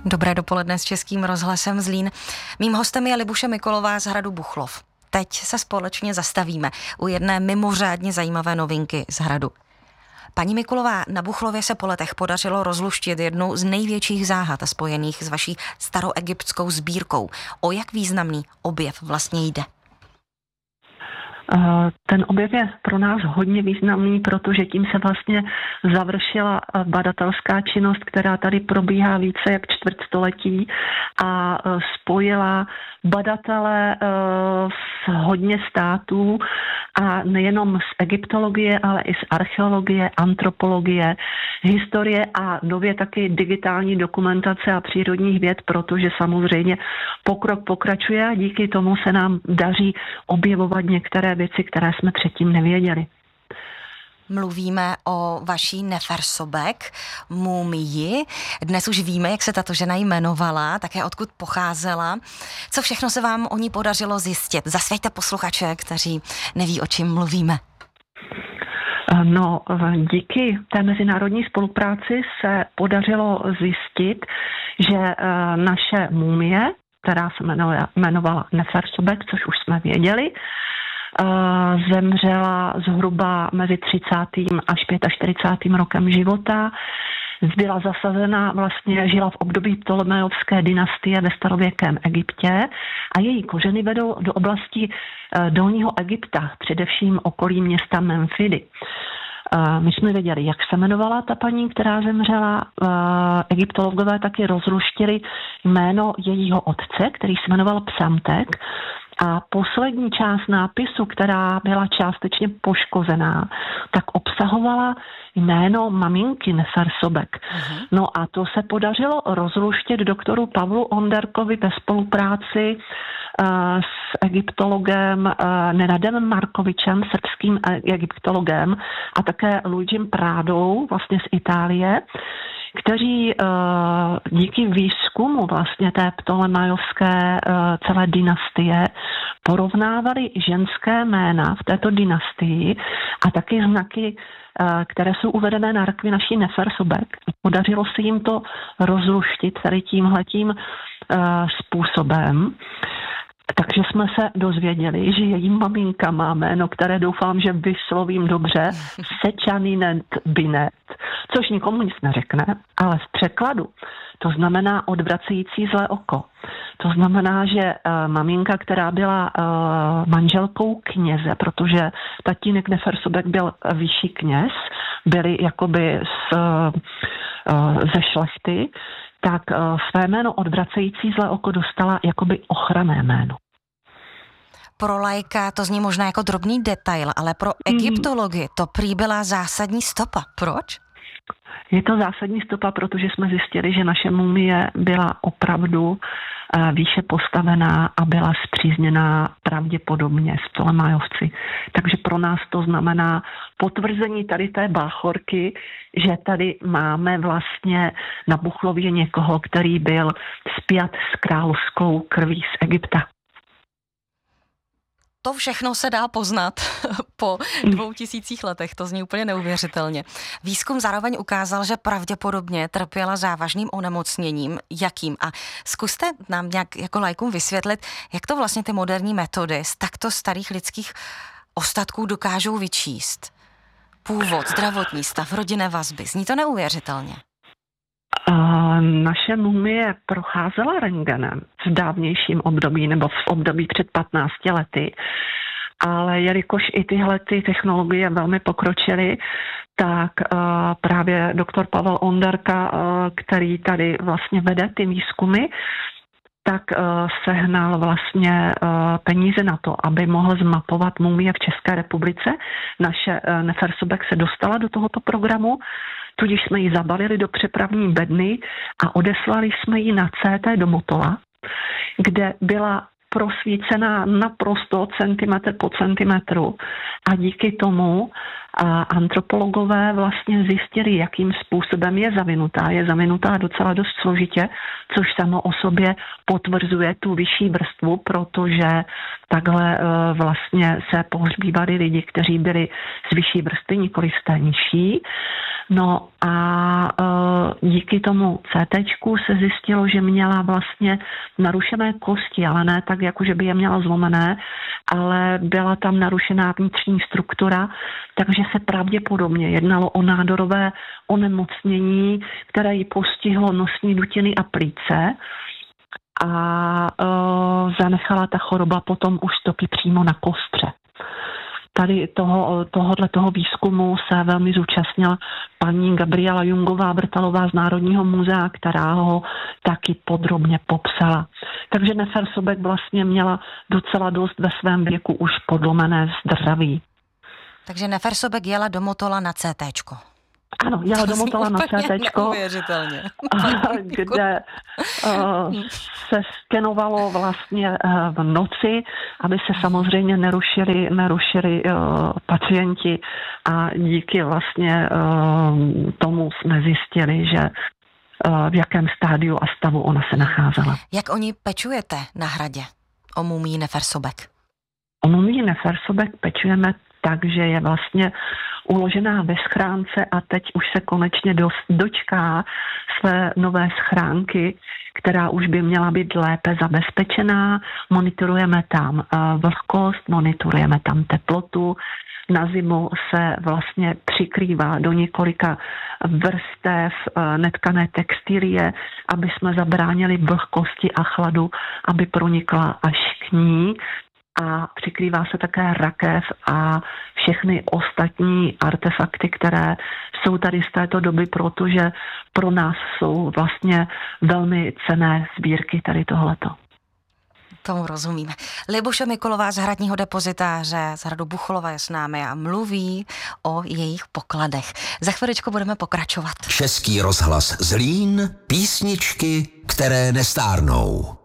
Dobré dopoledne s Českým rozhlasem Zlín. Mým hostem je Libuše Mikolová z hradu Buchlov. Teď se společně zastavíme u jedné mimořádně zajímavé novinky z hradu. Paní Mikolová, na Buchlově se po letech podařilo rozluštit jednu z největších záhad spojených s vaší staroegyptskou sbírkou. O jak významný objev vlastně jde? Ten objev je pro nás hodně významný, protože tím se vlastně završila badatelská činnost, která tady probíhá více jak čtvrtstoletí a spojila badatele z hodně států a nejenom z egyptologie, ale i z archeologie, antropologie, historie a nově taky digitální dokumentace a přírodních věd, protože samozřejmě pokrok pokračuje a díky tomu se nám daří objevovat některé věci, které jsme předtím nevěděli. Mluvíme o vaší Nefersobek, mumii. Dnes už víme, jak se tato žena jmenovala, také odkud pocházela. Co všechno se vám o ní podařilo zjistit? Zasvěťte posluchače, kteří neví, o čem mluvíme. No, díky té mezinárodní spolupráci se podařilo zjistit, že naše mumie, která se jmenovala Nefersobek, což už jsme věděli, zemřela zhruba mezi 30. až 45. rokem života. Byla zasazena, vlastně žila v období Ptolemejovské dynastie ve starověkém Egyptě a její kořeny vedou do oblasti Dolního Egypta, především okolí města Memfidy. My jsme věděli, jak se jmenovala ta paní, která zemřela. Egyptologové taky rozluštili jméno jejího otce, který se jmenoval Psamtek. A poslední část nápisu, která byla částečně poškozená, tak obsahovala jméno maminky Nefersobek. No a to se podařilo rozluštit doktoru Pavlu Onderkovi ve spolupráci s egyptologem Nenadem Markovičem, srbským egyptologem a také Luigim Prádou, vlastně z Itálie, kteří díky výzkumu vlastně té ptolemajovské celé dynastie porovnávali ženské jména v této dynastii a taky znaky, které jsou uvedené na rakvi naší Nefersobek. Podařilo se jim to rozluštit tady tímhletím způsobem. Takže jsme se dozvěděli, že její maminka má jméno, které doufám, že vyslovím dobře, Sečaninet Binet, což nikomu nic neřekne, ale v překladu to znamená odvracející zlé oko. To znamená, že maminka, která byla manželkou kněze, protože tatínek Nefersobek byl vyšší kněz, byli jakoby ze šlechty, tak své jméno odvracející zlé oko dostala jakoby ochranné jméno. Pro laika to zní možná jako drobný detail, ale pro egyptologii to prý byla zásadní stopa. Proč? Je to zásadní stopa, protože jsme zjistili, že naše mumie byla opravdu výše postavená a byla spřízněná pravděpodobně s Ptolemajovci. Takže pro nás to znamená potvrzení tady té báchorky, že tady máme vlastně na Buchlově někoho, který byl spjat s královskou krví z Egypta. To všechno se dá poznat po 2000 letech, to zní úplně neuvěřitelně. Výzkum zároveň ukázal, že pravděpodobně trpěla závažným onemocněním. Jakým? A zkuste nám nějak jako laikům vysvětlit, jak to vlastně ty moderní metody z takto starých lidských ostatků dokážou vyčíst. Původ, zdravotní stav, rodinné vazby. Zní to neuvěřitelně. Naše mumie procházela rentgenem v dávnějším období nebo v období před 15 lety, ale jelikož i tyhle technologie velmi pokročily, tak právě doktor Pavel Onderka, který tady vlastně vede ty výzkumy, tak sehnal vlastně peníze na to, aby mohl zmapovat mumie v České republice. Naše Nefersobek se dostala do tohoto programu, tudíž jsme ji zabalili do přepravní bedny a odeslali jsme ji na CT do Motola, kde byla prosvícená naprosto centimetr po centimetru a díky tomu antropologové vlastně zjistili, jakým způsobem je zavinutá. Je zavinutá docela dost složitě, což samo o sobě potvrzuje tu vyšší vrstvu, protože takhle vlastně se pohřbívali lidi, kteří byli z vyšší vrstvy, nikoli z té nižší. No a díky tomu CTčku se zjistilo, že měla vlastně narušené kosti, ale ne tak, jako že by je měla zlomené, ale byla tam narušená vnitřní struktura, takže se pravděpodobně jednalo o nádorové onemocnění, které ji postihlo nosní dutiny a plíce a zanechala ta choroba potom už stopy přímo na kostře. Tady tohoto výzkumu se velmi zúčastnila paní Gabriela Jungová-Vrtalová z Národního muzea, která ho taky podrobně popsala. Takže Nefersobek vlastně měla docela dost ve svém věku už podlomené zdraví. Takže Nefersobek jela do Motola na CTčko. Ano, jela do Motola na CTčko, kde se skenovalo vlastně v noci, aby se samozřejmě nerušili pacienti a díky vlastně tomu jsme zjistili, že v jakém stádiu a stavu ona se nacházela. Jak o ní pečujete na Hradě, o mumii Nefersobek? O mumii Nefersobek pečujeme tak, že je vlastně uložená ve schránce a teď už se konečně dočká své nové schránky, která už by měla být lépe zabezpečená. Monitorujeme tam vlhkost, monitorujeme tam teplotu. Na zimu se vlastně přikrývá do několika vrstev netkané textilie, aby jsme zabránili vlhkosti a chladu, aby pronikla až k ní. A přikrývá se také rakev a všechny ostatní artefakty, které jsou tady z této doby, protože pro nás jsou vlastně velmi cenné sbírky tady tohleto. Tomu rozumíme. Libuše Mikulová z Hradního depozitáře z hradu Buchulova je s námi a mluví o jejich pokladech. Za chviličku budeme pokračovat. Český rozhlas Zlín, písničky, které nestárnou.